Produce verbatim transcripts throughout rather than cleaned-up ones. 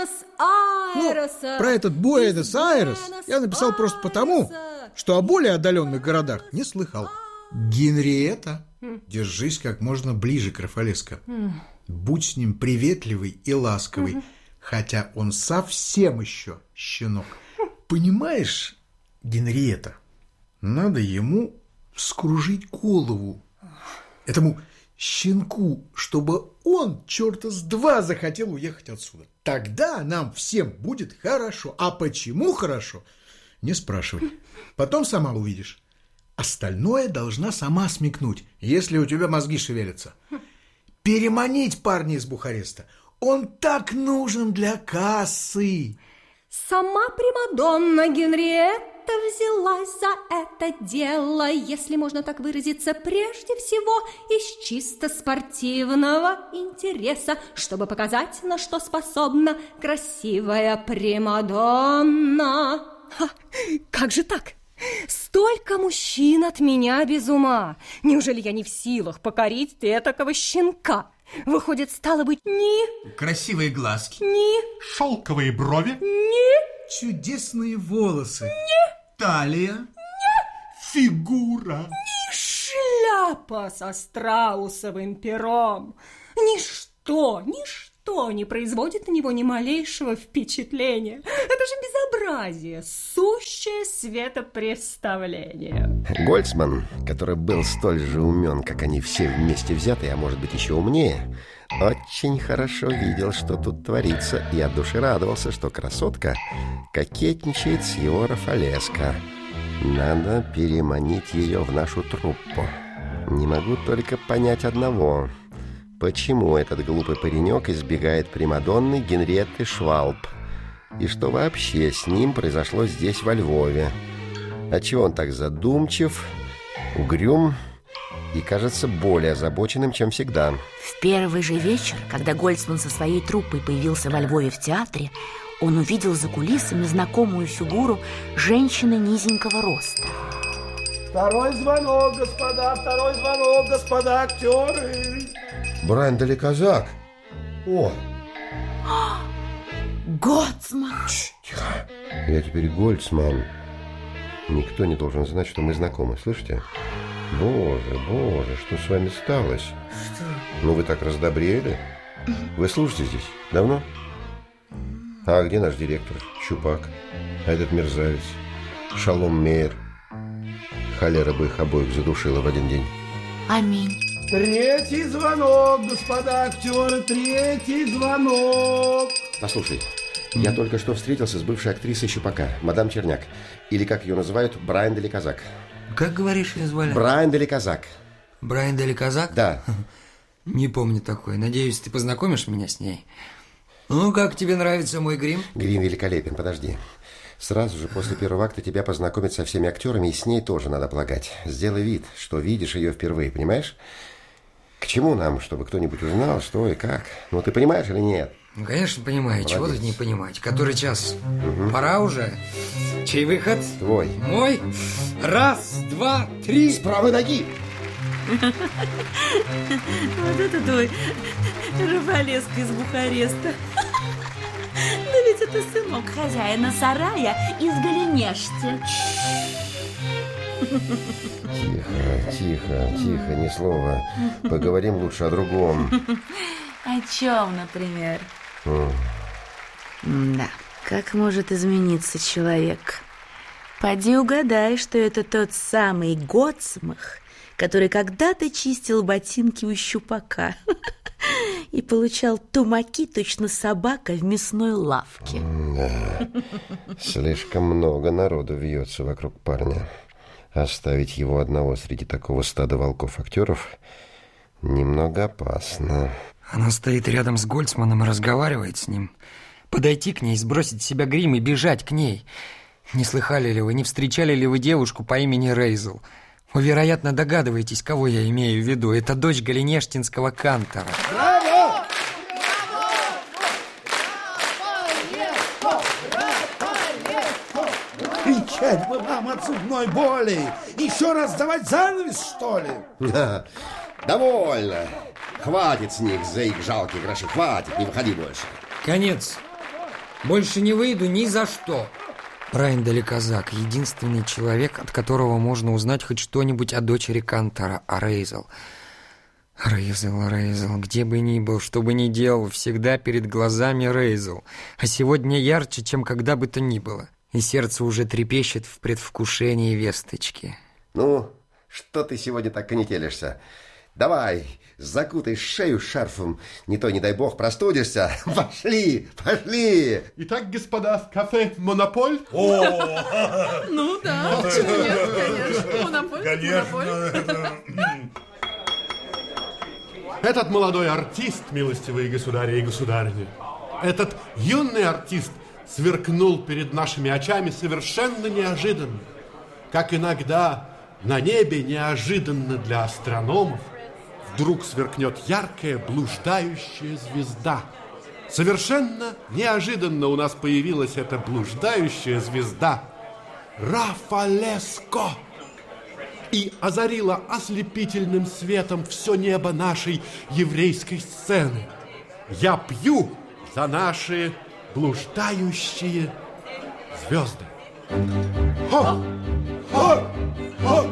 Ну, про этот Буэнос-Айрес я написал просто потому, что о более отдаленных городах не слыхал. Генриетта, держись как можно ближе к Рафалеско. Будь с ним приветливый и ласковый, хотя он совсем еще щенок. Понимаешь, Генриетта, надо ему вскружить голову, этому щенку, чтобы он, черта с два, захотел уехать отсюда. Тогда нам всем будет хорошо. А почему хорошо? Не спрашивай. Потом сама увидишь. Остальное должна сама смекнуть, если у тебя мозги шевелятся. Переманить парня из Бухареста. Он так нужен для кассы. Сама примадонна Генриетта взялась за это дело, если можно так выразиться, прежде всего из чисто спортивного интереса, чтобы показать, на что способна красивая примадонна. Ха, как же так? Столько мужчин от меня без ума. Неужели я не в силах покорить этакого щенка? Выходит, стало быть, ни... Красивые глазки. Ни... Шелковые брови. Ни... Чудесные волосы. Ни... Талия. Ни... Фигура. Ни шляпа со страусовым пером. Ничто, ничто не производит на него ни малейшего впечатления. Это же безобразие, сущее светопреставление. Гольцман, который был столь же умен, как они все вместе взятые, а может быть еще умнее, очень хорошо видел, что тут творится, и от души радовался, что красотка кокетничает с его Рафалеско. Надо переманить ее в нашу труппу. Не могу только понять одного. Почему этот глупый паренек избегает примадонны Генриетты Швалб? И что вообще с ним произошло здесь, во Львове? Отчего он так задумчив, угрюм и кажется более озабоченным, чем всегда? В первый же вечер, когда Гольцман со своей труппой появился во Львове в театре, он увидел за кулисами знакомую фигуру женщины низенького роста. Второй звонок, господа, второй звонок, господа актеры. Брайан де Леказак. О! Гольцман! Тихо. Я теперь Гольцман. Никто не должен знать, что мы знакомы, слышите? Боже, боже, что с вами сталось? Что? Ну, вы так раздобрели. Вы служите здесь давно? А где наш директор? Щупак. А этот мерзавец? Шалом Мейер. Холера бы их обоих задушила в один день. Аминь. Третий звонок, господа актеры, третий звонок. Послушай, я только что встретился с бывшей актрисой Щупака, мадам Черняк. Или, как ее называют, Брайан де Леказак. Как, говоришь, ее звали? Брайан де Леказак. Брайан де Леказак? Да. Не помню такой. Надеюсь, ты познакомишь меня с ней. Ну, как тебе нравится мой грим? Грим великолепен, подожди. Сразу же после первого акта тебя познакомят со всеми актерами, и с ней тоже надо полагать. Сделай вид, что видишь ее впервые, понимаешь? К чему нам, чтобы кто-нибудь узнал, что и как? Ну, ты понимаешь или нет? Ну, конечно, понимаю. Молодец. Чего тут не понимать? Который час? Угу. Пора уже. Чей выход? Твой. Мой? Раз, два, три. С правой ноги. Вот это твой Рафалеско из Бухареста. Да ведь это сынок хозяина сарая из Голенешти. Тихо, тихо, тихо, ни слова. Поговорим лучше о другом. О чем, например? Да, как может измениться человек? Поди угадай, что это тот самый Гоцмах, который когда-то чистил ботинки у Щупака и получал тумаки, точно собака в мясной лавке. Да, слишком много народу вьется вокруг парня. Оставить его одного среди такого стада волков-актеров немного опасно. Она стоит рядом с Гольцманом и разговаривает с ним. Подойти к ней, сбросить с себя грим и бежать к ней. Не слыхали ли вы, не встречали ли вы девушку по имени Рейзел? Вы, вероятно, догадываетесь, кого я имею в виду. Это дочь голенештинского кантора. Браво! Кричать бы вам от зубной боли! Еще раз давать занавес, что ли? Да, довольно. Хватит с них за их жалкие гроши. Хватит, не выходи больше. Конец. Больше не выйду ни за что. Брайан-Дель Казак — единственный человек, от которого можно узнать хоть что-нибудь о дочери Кантора, о Рейзел. Рейзел, Рейзел, где бы ни был, что бы ни делал, всегда перед глазами Рейзел. А сегодня ярче, чем когда бы то ни было. И сердце уже трепещет в предвкушении весточки. Ну, что ты сегодня так конетелишься? Давай, закутай шею шарфом, не то, не дай бог, простудишься. Пошли, пошли. Итак, господа, в кафе «Монополь». Ну да, почему нет, конечно. Монополь, Конечно. Этот молодой артист, милостивые государи и государыни, этот юный артист сверкнул перед нашими очами совершенно неожиданно. Как иногда на небе неожиданно для астрономов вдруг сверкнет яркая блуждающая звезда. Совершенно неожиданно у нас появилась эта блуждающая звезда Рафалеско и озарила ослепительным светом все небо нашей еврейской сцены. Я пью за наши блуждающие звезды. Хо! Хо! Хо!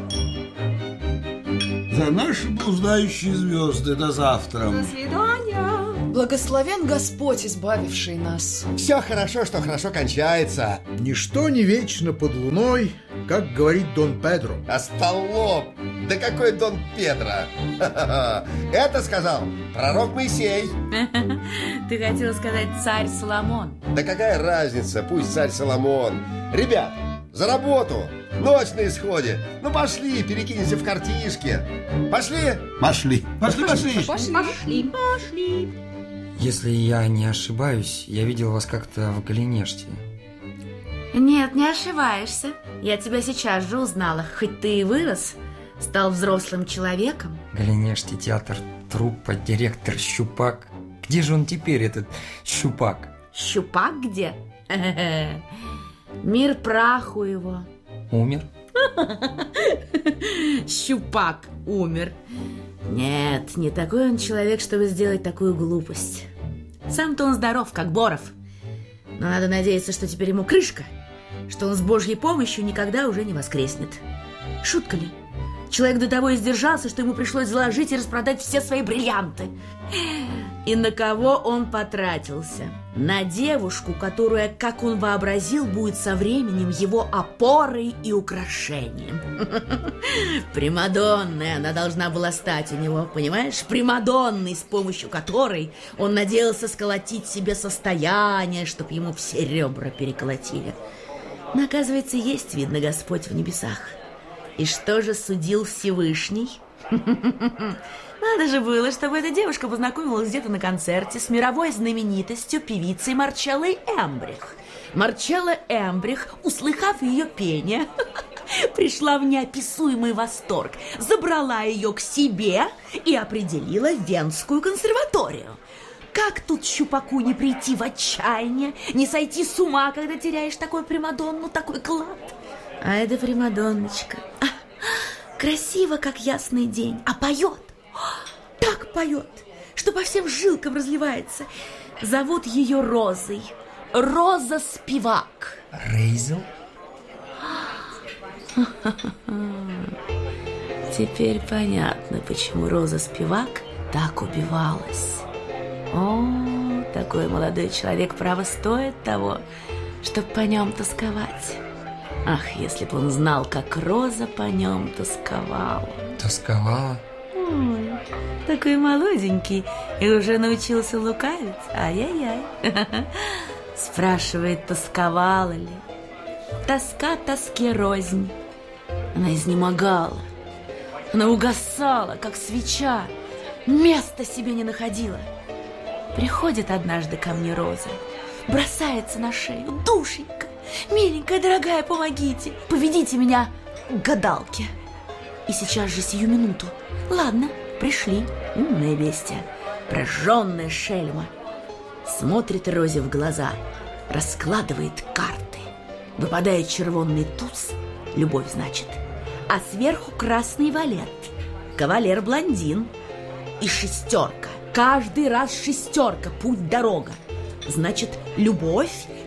За наши блуждающие звезды. До завтра. До свидания. Благословен Господь, избавивший нас. Все хорошо, что хорошо кончается. Ничто не вечно под луной, как говорит Дон Педро. Остолоп! Да какой Дон Педро? Это сказал пророк Моисей. Ты хотел сказать царь Соломон. Да какая разница, пусть царь Соломон. Ребят, за работу! Ночь на исходе. Ну пошли, перекинемся в картишки. Пошли? Пошли. Пошли, пошли. Пошли, пошли, пошли. Если я не ошибаюсь, я видел вас как-то в Галинеште. Нет, не ошибаешься. Я тебя сейчас же узнала. Хоть ты и вырос, стал взрослым человеком. Галинеште, театр, труппа, директор Щупак. Где же он теперь, этот Щупак? Щупак где? Мир праху его. Умер? Щупак умер. Нет, не такой он человек, чтобы сделать такую глупость. Сам-то он здоров, как Боров. Но надо надеяться, что теперь ему крышка, что он с Божьей помощью никогда уже не воскреснет. Шутка ли? Человек до того издержался, что ему пришлось заложить и распродать все свои бриллианты. И на кого он потратился? На девушку, которая, как он вообразил, будет со временем его опорой и украшением. Примадонной она должна была стать у него, понимаешь? Примадонной, с помощью которой он надеялся сколотить себе состояние, чтоб ему все ребра переколотили. Но, оказывается, есть, видно, Господь в небесах. И что же судил Всевышний? Надо же было, чтобы эта девушка познакомилась где-то на концерте с мировой знаменитостью певицей Марчеллой Эмбрих. Марчелла Эмбрих, услыхав ее пение, пришла в неописуемый восторг, забрала ее к себе и определила в Венскую консерваторию. Как тут Щупаку не прийти в отчаяние, не сойти с ума, когда теряешь такую примадонну, такой клад? А эта примадонночка а, красиво, как ясный день, а поет, так поет, что по всем жилкам разливается. Зовут ее Розой. Роза Спивак. Рейзел? Теперь понятно, почему Роза Спивак так убивалась. О, такой молодой человек, право, стоит того, чтоб по нем тосковать. Ах, если бы он знал, как Роза по нем тосковала. Тосковала? Ой, такой молоденький и уже научился лукавить. Ай-яй-яй. Спрашивает, тосковала ли. Тоска тоске рознь. Она изнемогала. Она угасала, как свеча. Места себе не находила. Приходит однажды ко мне Роза, бросается на шею. Душенька, миленькая, дорогая, помогите, поведите меня к гадалке. И сейчас же, сию минуту. Ладно, пришли. Умное бестия, прожженная шельма. Смотрит Розе в глаза, раскладывает карты. Выпадает червонный туз, любовь, значит, а сверху красный валет, кавалер-блондин и шестерка. Каждый раз шестерка, путь-дорога. Значит, любовь,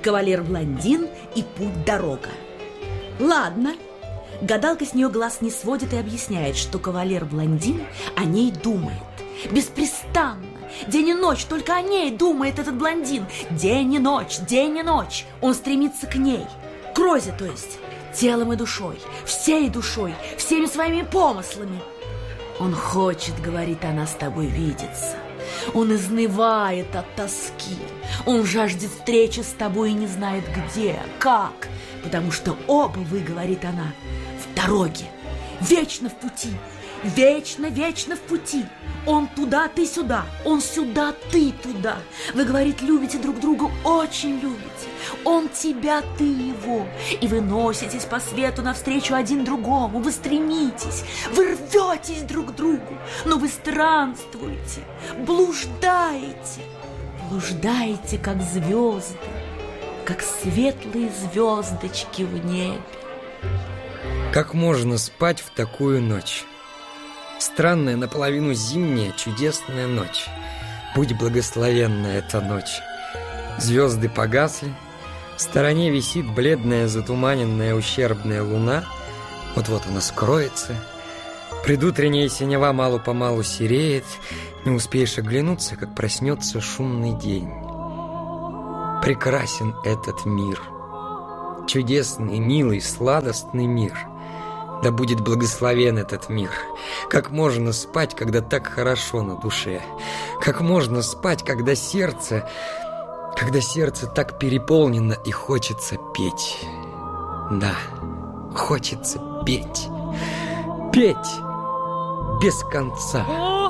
кавалер-блондин и путь-дорога. Ладно. Гадалка с нее глаз не сводит и объясняет, что кавалер-блондин о ней думает. Беспрестанно, день и ночь, только о ней думает этот блондин. День и ночь, день и ночь. Он стремится к ней, к Розе, то есть, телом и душой, всей душой, всеми своими помыслами. Он хочет, говорит она, с тобой видеться. Он изнывает от тоски. Он жаждет встречи с тобой и не знает где, как. Потому что оба вы, говорит она, в дороге, вечно в пути, вечно, вечно в пути. Он туда, ты сюда, он сюда, ты туда. Вы, говорит, любите друг друга, очень любите. Он тебя, ты его. И вы носитесь по свету навстречу один другому. Вы стремитесь, вы рветесь друг к другу. Но вы странствуете, блуждаете. Блуждаете, как звезды, как светлые звездочки в небе. Как можно спать в такую ночь? Странная, наполовину зимняя, чудесная ночь. Будь благословенна эта ночь. Звезды погасли. В стороне висит бледная, затуманенная, ущербная луна. Вот-вот она скроется. Предутренняя синева мало-помалу сереет. Не успеешь оглянуться, как проснется шумный день. Прекрасен этот мир. Чудесный, милый, сладостный мир. Да будет благословен этот мир. Как можно спать, когда так хорошо на душе? Как можно спать, когда сердце... Когда сердце так переполнено и хочется петь? Да, хочется петь. Петь без конца.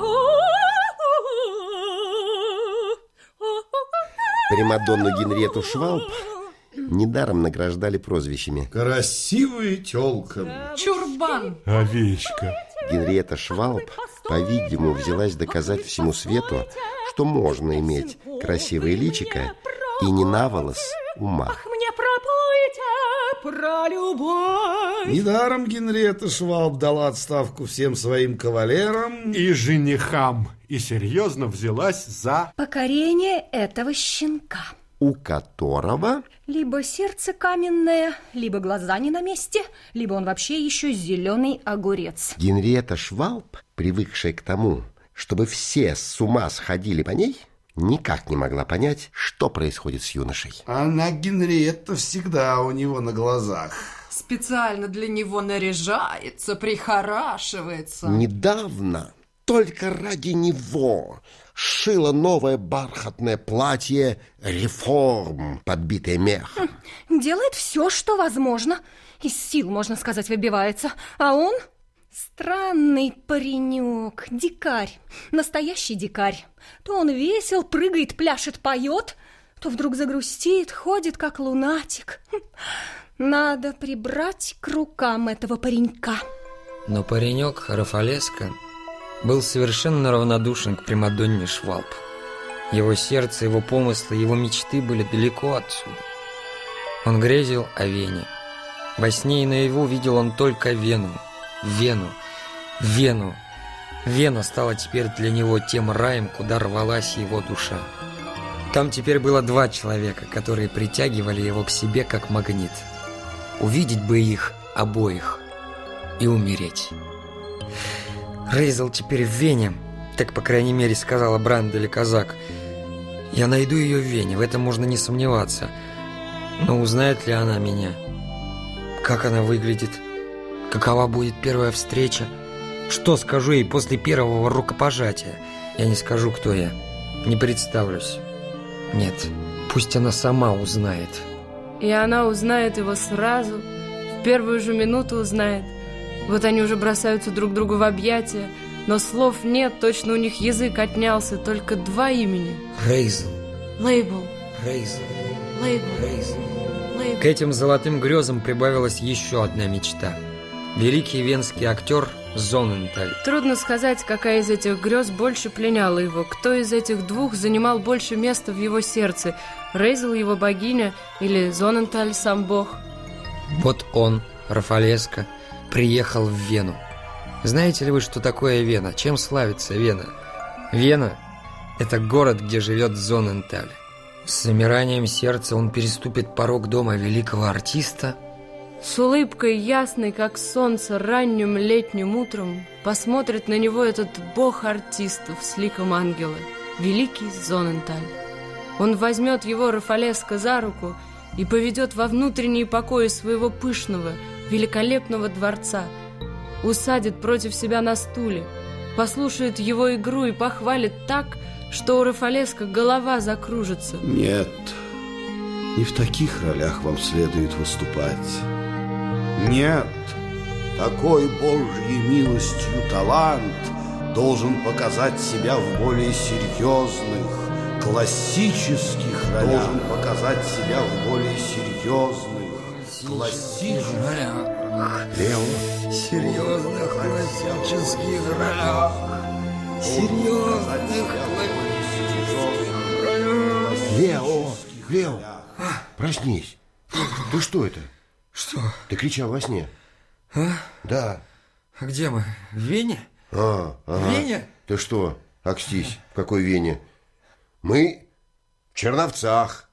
Примадонну Генриетту Швалб недаром награждали прозвищами. Красивая тёлка. Чурбан. Овечка. Генриетта Швалб, по-видимому, взялась доказать всему свету, что можно иметь красивое личико и не на волос ума. Ах, мне проплыть про любовь. Недаром Генриетта Швалб дала отставку всем своим кавалерам И женихам. И серьезно взялась за... Покорение этого щенка. У которого... Либо сердце каменное, либо глаза не на месте, либо он вообще еще зеленый огурец. Генриетта Швалб, привыкшая к тому, чтобы все с ума сходили по ней, никак не могла понять, что происходит с юношей. Она, Генриетта, всегда у него на глазах. Специально для него наряжается, прихорашивается. Недавно, только ради него, шила новое бархатное платье «Реформ», подбитое мехом. Делает все, что возможно. Из сил, можно сказать, выбивается. А он странный паренек, дикарь, настоящий дикарь. То он весел, прыгает, пляшет, поет, то вдруг загрустит, ходит, как лунатик. Надо прибрать к рукам этого паренька. Но паренек Рафалеско был совершенно равнодушен к примадонне Швалб. Его сердце, его помыслы, его мечты были далеко отсюда. Он грезил о Вене. Во сне и наяву видел он только Вену. Вену, Вену. Вена стала теперь для него тем раем, куда рвалась его душа. Там теперь было два человека, которые притягивали его к себе как магнит. Увидеть бы их обоих и умереть. Рейзел теперь в Вене, так, по крайней мере, сказала Брандель Казак. Я найду ее в Вене, в этом можно не сомневаться. Но узнает ли она меня? Как она выглядит? Какова будет первая встреча? Что скажу ей после первого рукопожатия? Я не скажу, кто я. Не представлюсь. Нет, пусть она сама узнает. И она узнает его сразу, в первую же минуту узнает. Вот они уже бросаются друг другу в объятия, но слов нет, точно у них язык отнялся, только два имени. Рейзел. Лейбл. Рейзел. Лейбл. Рейзел. Лейбл. К этим золотым грезам прибавилась еще одна мечта. Великий венский актер Зоненталь. Трудно сказать, какая из этих грез больше пленяла его, кто из этих двух занимал больше места в его сердце, Рейзел его богиня или Зоненталь сам бог. Вот он, Рафалеско, приехал в Вену. Знаете ли вы, что такое Вена? Чем славится Вена? Вена – это город, где живет Зоненталь. С замиранием сердца он переступит порог дома великого артиста. С улыбкой ясной, как солнце, ранним летним утром посмотрит на него этот бог артистов с ликом ангела, великий Зоненталь. Он возьмет его Рафалеско за руку и поведет во внутренние покои своего пышного, великолепного дворца, усадит против себя на стуле, послушает его игру и похвалит так, что у Рафалеско голова закружится. Нет, не в таких ролях вам следует выступать. Нет, такой Божьей милостью талант должен показать себя в более серьезных, классических ролях. Должен показать себя в более серьезных, классических ролях. Лео, Серьезных классических ролях. Серьезных Лео, Лео, проснись. Ты что это? Что? Ты кричал во сне. А? Да. А где мы? В Вене? А, ага. В Вене? Ты что, акстись, в какой Вене? Мы в Черновцах.